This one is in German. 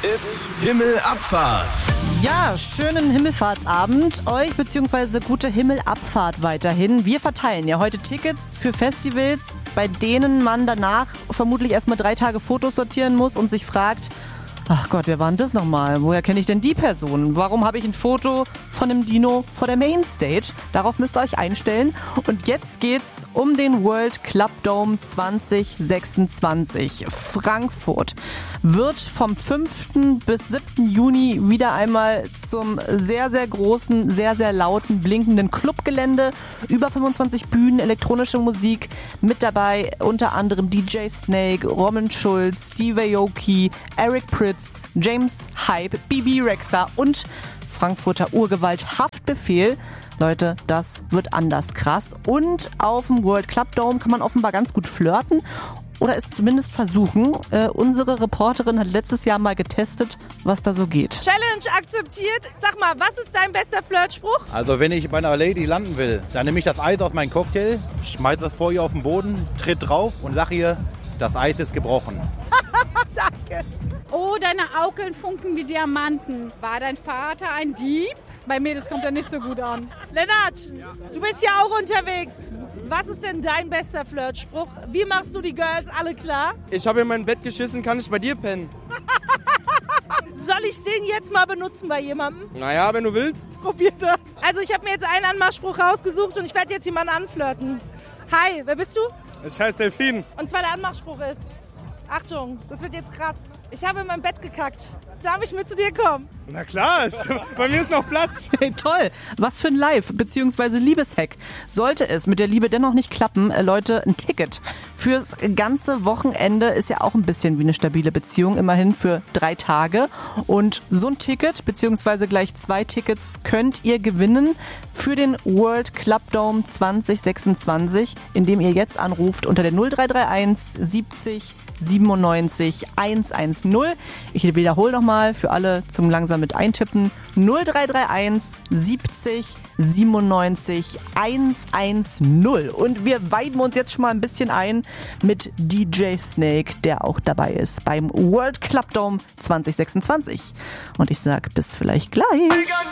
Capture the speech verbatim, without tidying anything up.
It's Himmelabfahrt. Ja, schönen Himmelfahrtsabend euch, beziehungsweise gute Himmelabfahrt weiterhin. Wir verteilen ja heute Tickets für Festivals, bei denen man danach vermutlich erstmal drei Tage Fotos sortieren muss und sich fragt, ach Gott, wer war denn das nochmal? Woher kenne ich denn die Person? Warum habe ich ein Foto von einem Dino vor der Mainstage? Darauf müsst ihr euch einstellen. Und jetzt geht's um den World Club Dome zwanzig sechsundzwanzig. Frankfurt wird vom fünften bis siebten Juni wieder einmal zum sehr, sehr großen, sehr, sehr lauten, blinkenden Clubgelände. Über fünfundzwanzig Bühnen, elektronische Musik. Mit dabei unter anderem D J Snake, Roman Schulz, Steve Aoki, Eric Prydz, James Hype, Bibi Rexha und Frankfurter Urgewalt Haftbefehl. Leute, das wird anders krass. Und auf dem World Club Dome kann man offenbar ganz gut flirten oder es zumindest versuchen. Äh, unsere Reporterin hat letztes Jahr mal getestet, was da so geht. Challenge akzeptiert. Sag mal, was ist dein bester Flirtspruch? Also wenn ich bei einer Lady landen will, dann nehme ich das Eis aus meinem Cocktail, schmeiße es vor ihr auf den Boden, tritt drauf und sage ihr, das Eis ist gebrochen. Danke. Oh, deine Augen funken wie Diamanten. War dein Vater ein Dieb? Bei mir, das kommt ja nicht so gut an. Lennart, du bist ja auch unterwegs. Was ist denn dein bester Flirtspruch? Wie machst du die Girls alle klar? Ich habe in mein Bett geschissen, kann ich bei dir pennen? Soll ich den jetzt mal benutzen bei jemandem? Naja, wenn du willst. Probier das. Also ich habe mir jetzt einen Anmachspruch rausgesucht und ich werde jetzt jemanden anflirten. Hi, wer bist du? Ich heiße Delfin. Und zwar der Anmachspruch ist, Achtung, das wird jetzt krass. Ich habe in mein Bett gekackt. Darf ich mit zu dir kommen? Na klar, ich, bei mir ist noch Platz. Hey, toll, was für ein Live- bzw. Liebeshack. Sollte es mit der Liebe dennoch nicht klappen, äh, Leute, ein Ticket fürs ganze Wochenende ist ja auch ein bisschen wie eine stabile Beziehung, immerhin für drei Tage. Und so ein Ticket, beziehungsweise gleich zwei Tickets, könnt ihr gewinnen für den World Club Dome zwanzig sechsundzwanzig, indem ihr jetzt anruft unter der null drei drei eins siebzig siebenundneunzig hundertzehn. Ich wiederhole nochmal für alle zum langsam mit eintippen. null drei drei eins siebzig siebenundneunzig hundertzehn. Und wir weiben uns jetzt schon mal ein bisschen ein mit D J Snake, der auch dabei ist beim World Club Dome zwanzig sechsundzwanzig. Und ich sag bis vielleicht gleich.